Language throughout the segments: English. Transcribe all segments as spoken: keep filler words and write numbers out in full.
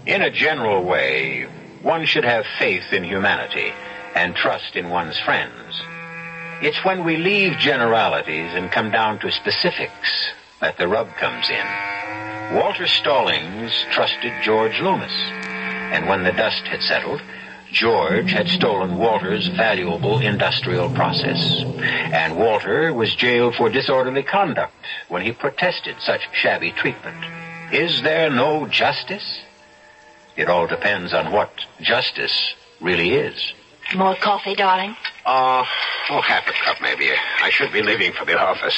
In a general way, one should have faith in humanity and trust in one's friends. It's when we leave generalities and come down to specifics that the rub comes in. Walter Stallings trusted George Loomis, and when the dust had settled, George had stolen Walter's valuable industrial process, and Walter was jailed for disorderly conduct when he protested such shabby treatment. Is there no justice? It all depends on what justice really is. More coffee, darling? Uh, oh, half a cup, maybe. I should be leaving for the office.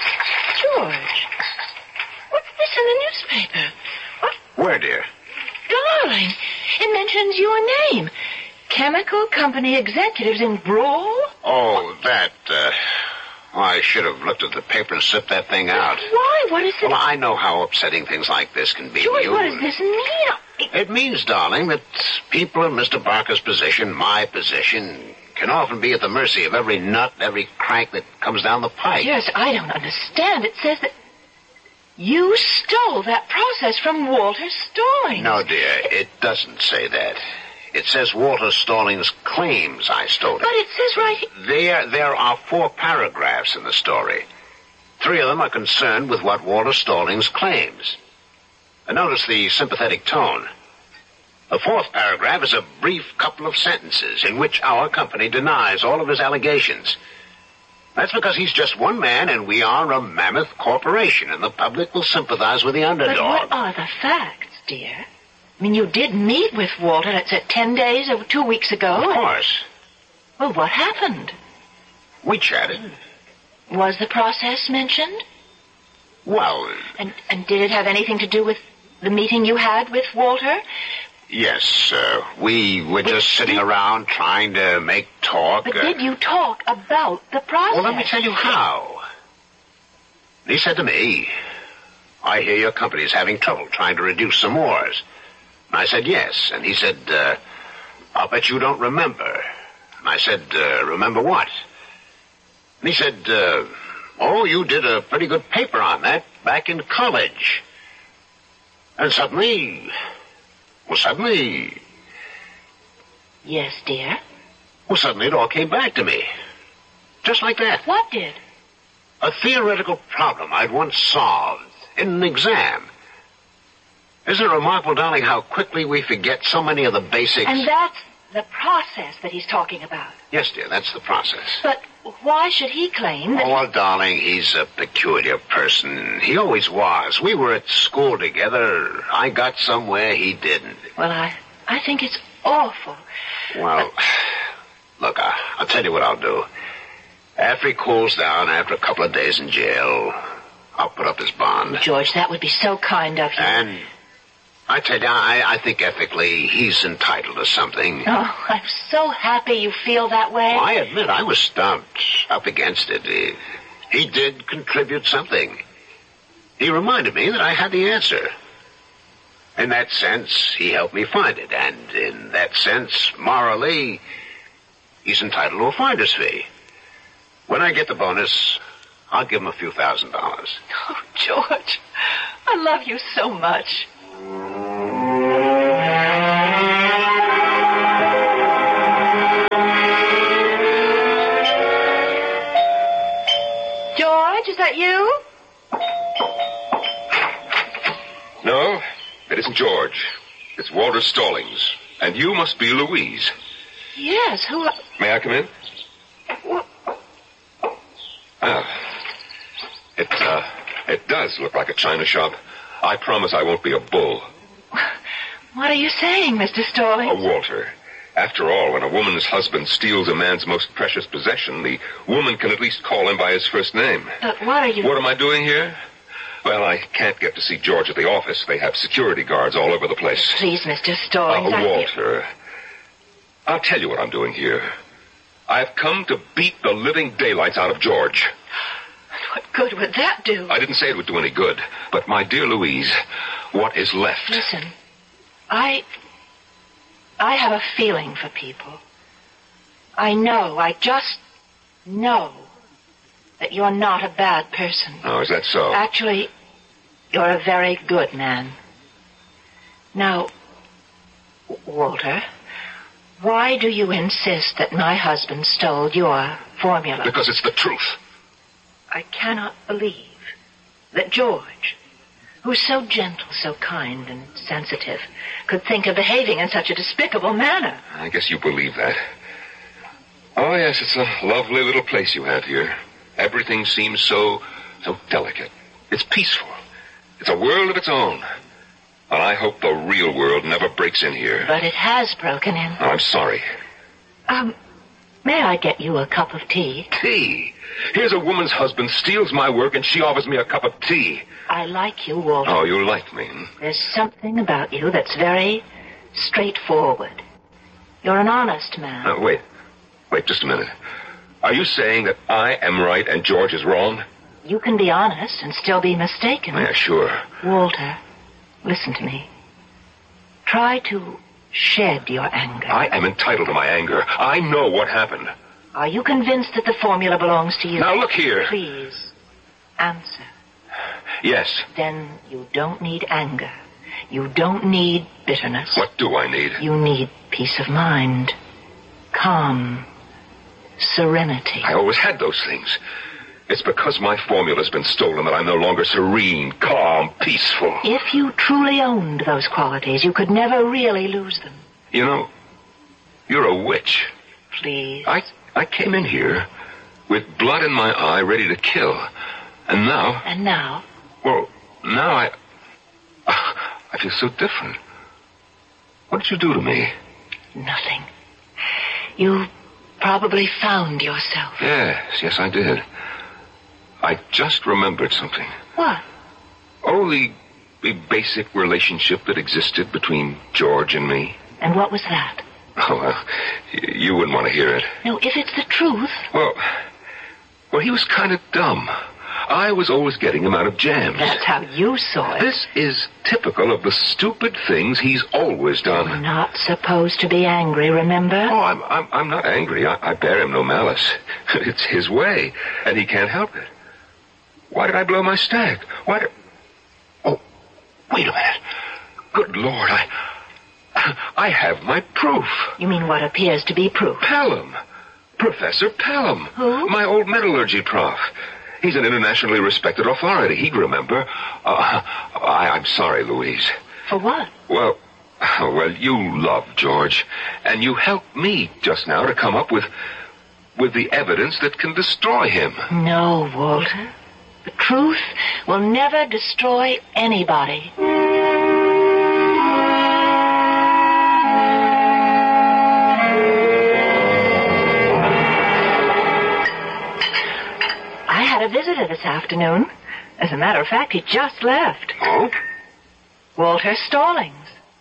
George, what's this in the newspaper? What? Where, dear? Darling, it mentions your name. Chemical company executives in brawl? Oh, that, uh... Well, I should have looked at the paper and slipped that thing out. Why? What is it? Well, I know how upsetting things like this can be. George, you... what does this mean? It means, darling, that people in Mister Barker's position, my position, can often be at the mercy of every nut, every crank that comes down the pike. Yes, I don't understand. It says that you stole that process from Walter Stallings. No, dear, it doesn't say that. It says Walter Stallings claims I stole it. But it says right here... There, there are four paragraphs in the story. Three of them are concerned with what Walter Stallings claims. And notice the sympathetic tone. The fourth paragraph is a brief couple of sentences in which our company denies all of his allegations. That's because he's just one man and we are a mammoth corporation, and the public will sympathize with the underdog. But what are the facts, dear? I mean, you did meet with Walter, let's say, ten days or two weeks ago. Of course. Well, what happened? We chatted. Was the process mentioned? Well... And, and did it have anything to do with the meeting you had with Walter? Yes, uh, we were just sitting around trying to make talk. But uh, did you talk about the process? Well, let me tell you how. He said to me, I hear your company is having trouble trying to reduce some ores. And I said, yes. And he said, uh, I'll bet you don't remember. And I said, uh, remember what? And he said, uh, oh, you did a pretty good paper on that back in college. And suddenly, well, suddenly... Yes, dear? Well, suddenly it all came back to me. Just like that. What did? A theoretical problem I'd once solved in an exam. Isn't it remarkable, darling, how quickly we forget so many of the basics? And that's the process that he's talking about. Yes, dear, that's the process. But why should he claim that... Oh, well, darling, he's a peculiar person. He always was. We were at school together. I got somewhere he didn't. Well, I, I think it's awful. Well, but... look, I, I'll tell you what I'll do. After he cools down, after a couple of days in jail, I'll put up his bond. George, that would be so kind of you. And... I tell you, I, I think ethically he's entitled to something. Oh, I'm so happy you feel that way. Well, I admit I was stumped, up against it. He, he did contribute something. He reminded me that I had the answer. In that sense, he helped me find it. And in that sense, morally, he's entitled to a finder's fee. When I get the bonus, I'll give him a few thousand dollars. Oh, George, I love you so much. George, is that you? No, it isn't George. It's Walter Stallings. And you must be Louise. Yes, who... May I come in? What? Ah. It, uh, it does look like a china shop. I promise I won't be a bull. What are you saying, Mister Stallings? Oh, Walter. After all, when a woman's husband steals a man's most precious possession, the woman can at least call him by his first name. But what are you... What am I doing here? Well, I can't get to see George at the office. They have security guards all over the place. Please, Mister Stallings. Oh, I... Walter. I'll tell you what I'm doing here. I've come to beat the living daylights out of George. What good would that do? I didn't say it would do any good. But, my dear Louise, what is left? Listen, I... I have a feeling for people. I know, I just know that you're not a bad person. Oh, is that so? Actually, you're a very good man. Now, Walter, why do you insist that my husband stole your formula? Because it's the truth. I cannot believe that George, who's so gentle, so kind and sensitive, could think of behaving in such a despicable manner. I guess you believe that. Oh, yes, it's a lovely little place you have here. Everything seems so, so delicate. It's peaceful. It's a world of its own. And I hope the real world never breaks in here. But it has broken in. Oh, I'm sorry. Um, may I get you a cup of tea? Tea? Here's a woman's husband steals my work and she offers me a cup of tea. I like you, Walter. Oh, you like me? Hmm? There's something about you that's very straightforward. You're an honest man. Uh, wait. Wait just a minute. Are you saying that I am right and George is wrong? You can be honest and still be mistaken. Yeah, sure. Walter, listen to me. Try to shed your anger. I am entitled to my anger. I know what happened. Are you convinced that the formula belongs to you? Now, look here. Please, answer. Yes. Then you don't need anger. You don't need bitterness. What do I need? You need peace of mind, calm, serenity. I always had those things. It's because my formula's been stolen that I'm no longer serene, calm, peaceful. If you truly owned those qualities, you could never really lose them. You know, you're a witch. Please. I, I came in here with blood in my eye, ready to kill. And now... And now? Well, now I... I feel so different. What did you do to me? Nothing. You probably found yourself. Yes, yes, I did. I just remembered something. What? Oh, the, the basic relationship that existed between George and me. And what was that? Oh, well, you wouldn't want to hear it. No, if it's the truth. Well, well, he was kind of dumb. I was always getting him out of jams. That's how you saw it. This is typical of the stupid things he's always done. You're not supposed to be angry, remember? Oh, I'm I'm, I'm not angry. I, I bear him no malice. It's his way, and he can't help it. Why did I blow my stag? Why did... Oh, wait a minute. Good Lord, I... I have my proof. You mean what appears to be proof? Pelham. Professor Pelham. Who? My old metallurgy prof. He's an internationally respected authority. He'd remember. Uh, I, I'm sorry, Louise. For what? Well, well, you love George, and you helped me just now to come up with, with the evidence that can destroy him. No, Walter. The truth will never destroy anybody. I had a visitor this afternoon. As a matter of fact, he just left. Oh? Walter Stallings.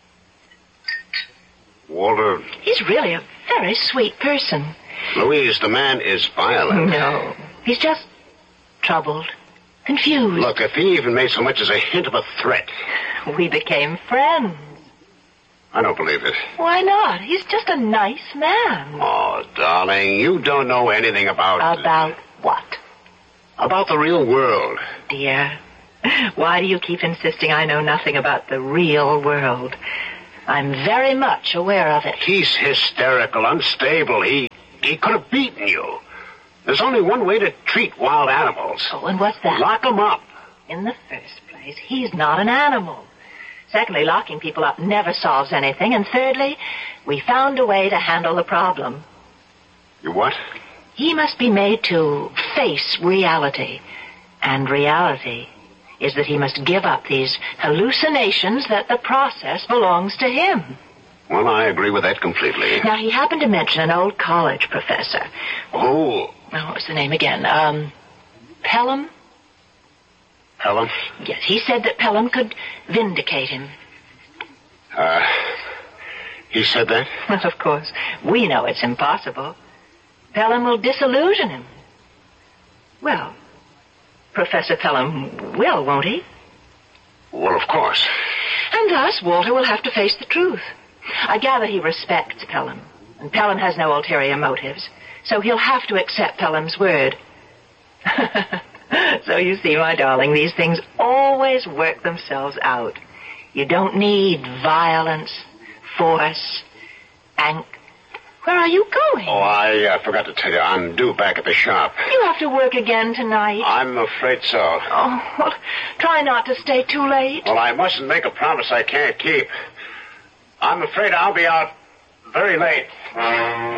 Walter... He's really a very sweet person. Louise, the man is violent. No, he's just troubled, confused. Look, if he even made so much as a hint of a threat... We became friends. I don't believe it. Why not? He's just a nice man. Oh, darling, you don't know anything about... About what? About the real world. Dear, why do you keep insisting I know nothing about the real world? I'm very much aware of it. He's hysterical, unstable. He he could have beaten you. There's only one way to treat wild animals. Oh, and what's that? Lock them up. In the first place, he's not an animal. Secondly, locking people up never solves anything. And thirdly, we found a way to handle the problem. You what? He must be made to face reality. And reality is that he must give up these hallucinations that the process belongs to him. Well, I agree with that completely. Now, he happened to mention an old college professor. Oh. Oh, what was the name again? Um, Pelham? Pelham? Yes, he said that Pelham could vindicate him. Uh, he said that? Well, of course, we know it's impossible. Pelham will disillusion him. Well, Professor Pelham will, won't he? Well, of course. And thus, Walter will have to face the truth. I gather he respects Pelham, and Pelham has no ulterior motives, so he'll have to accept Pelham's word. So you see, my darling, these things always work themselves out. You don't need violence, divorce. And where are you going? Oh, I uh, forgot to tell you. I'm due back at the shop. You have to work again tonight. I'm afraid so. Oh, well, try not to stay too late. Well, I mustn't make a promise I can't keep. I'm afraid I'll be out very late.